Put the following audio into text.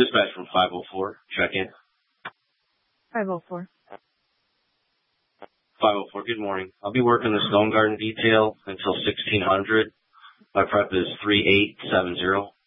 Dispatch from 504. Check in. 504. 504. Good morning. I'll be working the Stone Garden detail until 1600. My prep is 3870.